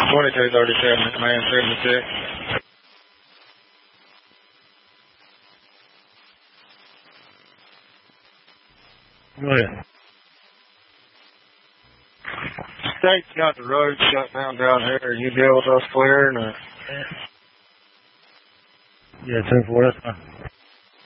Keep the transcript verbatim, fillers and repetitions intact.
twenty-two thirty-seven, man seventy-six. Go ahead. State's got the road shut down down here. Are you deal with us clearing or? Yeah, ten four, that's fine.